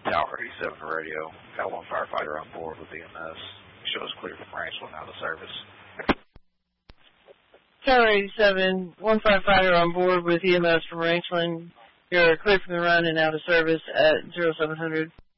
Tower 87 radio. Got one firefighter on board with EMS. Shows clear from Ranchland out of service. Tower 87, one firefighter on board with EMS from Ranchland. You're clear from the run and out of service at 0700.